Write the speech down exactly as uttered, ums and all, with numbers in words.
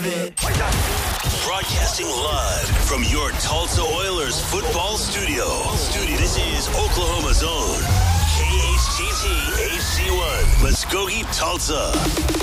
of it. Broadcasting live from your Tulsa Oilers football studio. Studio. This is Oklahoma's own K H T T H C one, Muskogee, Tulsa.